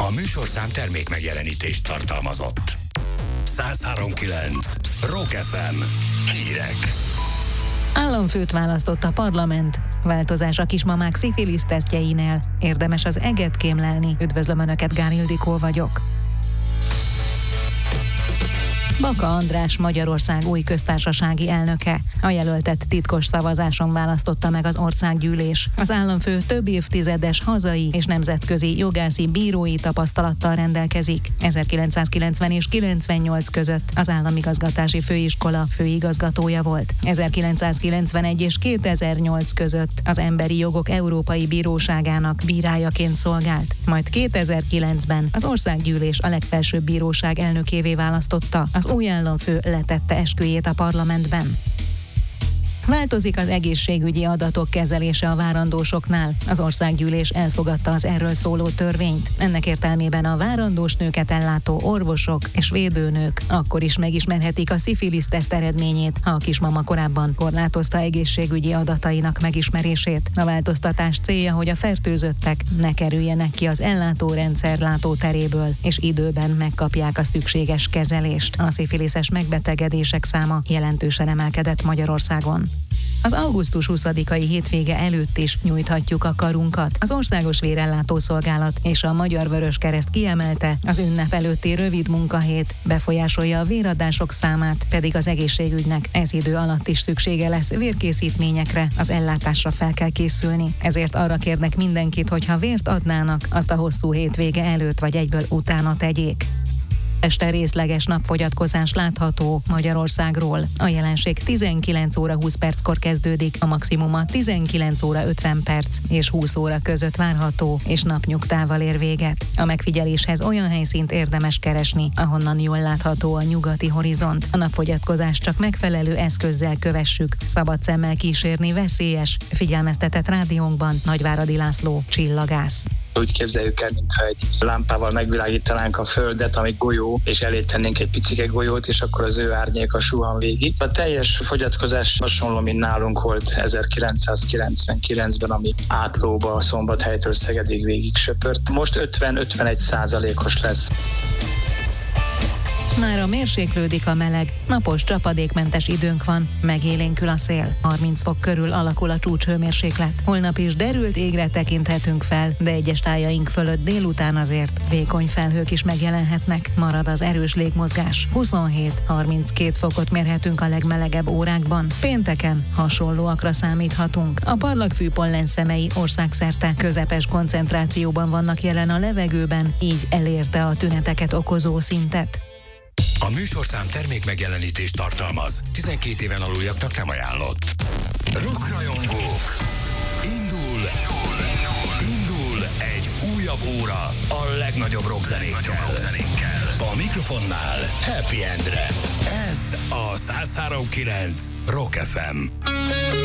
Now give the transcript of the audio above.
A műsorszám termék megjelenítést tartalmazott. 103.9 Rock FM. Hírek. Államfőt választott a parlament. Változás a kismamák szifilisz tesztjeinél. Érdemes az eget kémlelni. Üdvözlöm Önöket, Gál Ildikó vagyok. Baka András Magyarország új köztársasági elnöke. A jelöltet titkos szavazáson választotta meg az országgyűlés. Az államfő több évtizedes hazai és nemzetközi jogászi bírói tapasztalattal rendelkezik. 1990 és 98 között az Államigazgatási Főiskola főigazgatója volt. 1991 és 2008 között az Emberi Jogok Európai Bíróságának bírájaként szolgált. Majd 2009-ben az országgyűlés a legfelsőbb bíróság elnökévé választotta. Az új államfő letette esküjét a parlamentben. Változik az egészségügyi adatok kezelése a várandósoknál. Az országgyűlés elfogadta az erről szóló törvényt. Ennek értelmében a várandós nőket ellátó orvosok és védőnők akkor is megismerhetik a szifilisz teszt eredményét, ha a kismama korábban korlátozta egészségügyi adatainak megismerését. A változtatás célja, hogy a fertőzöttek ne kerüljenek ki az ellátórendszer látóteréből, és időben megkapják a szükséges kezelést. A szifiliszes megbetegedések száma jelentősen emelkedett Magyarországon. Az augusztus 20-ai hétvége előtt is nyújthatjuk a karunkat. Az Országos Vérellátó Szolgálat és a Magyar Vöröskereszt kiemelte, az ünnep előtti rövid munkahét befolyásolja a véradások számát, pedig az egészségügynek ez idő alatt is szüksége lesz vérkészítményekre, az ellátásra fel kell készülni. Ezért arra kérnek mindenkit, hogy ha vért adnának, azt a hosszú hétvége előtt vagy egyből utána tegyék. Este részleges napfogyatkozás látható Magyarországról. A jelenség 19 óra 20 perckor kezdődik, a maximuma 19 óra 50 perc és 20 óra között várható, és napnyugtával ér véget. A megfigyeléshez olyan helyszínt érdemes keresni, ahonnan jól látható a nyugati horizont. A napfogyatkozást csak megfelelő eszközzel kövessük, szabad szemmel kísérni veszélyes, figyelmeztetett rádiónkban Nagyváradi László, csillagász. Úgy képzeljük el, mintha egy lámpával megvilágítanánk a Földet, ami golyó, és elé tennénk egy picike golyót, és akkor az ő árnyéka suhan végig. A teljes fogyatkozás hasonló, mint nálunk volt 1999-ben, ami Átlóba, a Szombathelytől Szegedig végig söpört. Most 50-51%-os lesz. Mára mérséklődik a meleg, napos csapadékmentes időnk van, megélénkül a szél. 30 fok körül alakul a csúcshőmérséklet. Holnap is derült égre tekinthetünk fel, de egyes tájaink fölött délután azért vékony felhők is megjelenhetnek. Marad az erős légmozgás. 27-32 fokot mérhetünk a legmelegebb órákban. Pénteken hasonlóakra számíthatunk. A parlagfű pollenszemei országszerte közepes koncentrációban vannak jelen a levegőben, így elérte a tüneteket okozó szintet. A műsorszám termék megjelenítést tartalmaz. 12 éven aluljaknak nem ajánlott. Rockrajongók! Indul egy újabb óra a legnagyobb rockzenékkel. A mikrofonnál Happy Endre. Ez a 103.9 Rock FM.